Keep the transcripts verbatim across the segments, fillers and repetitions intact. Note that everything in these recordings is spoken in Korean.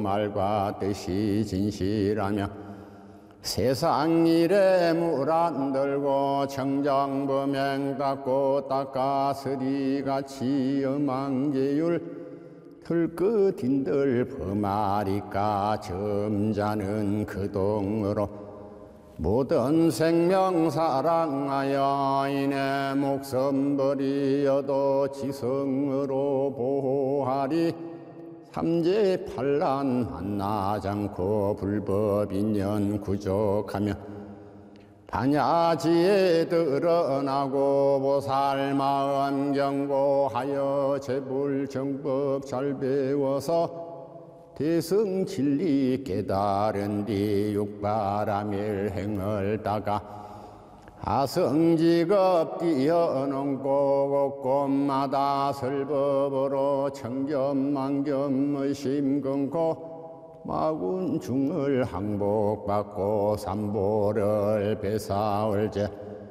말과 뜻이 진실하며 세상 일에 물 안 들고 청정범행 닦고 닦아서리같이 엄한계율 들끝인들 범하리까 점자는 그동으로 모든 생명 사랑하여 이내 목숨 버리어도 지성으로 보호하리 삼재 반란 만나지 않고 불법인연 구족하며 반야지에 드러나고 보살 마음 경고하여 제불 정법 잘 배워서 대승 진리 깨달은 뒤 육바라밀 행을 따가 아성직업 뛰어넘고 곳곳마다 설법으로 청겸만겸의 심근고 마군중을 항복받고 삼보를 배사올제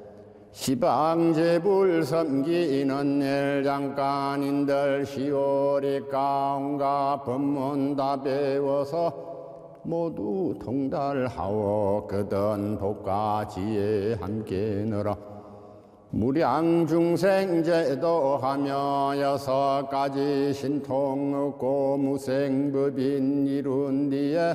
시방제불 섬기는 일 잠깐인들 시오리 가운가 법문 다 배워서 모두 통달하오 그든 복가지에 함께 늘어 무량중생제도하며 여섯 가지 신통 얻고 무생법인 이룬 뒤에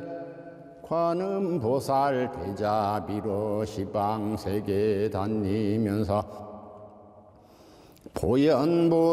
관음보살 대자비로 시방세계 다니면서 보현보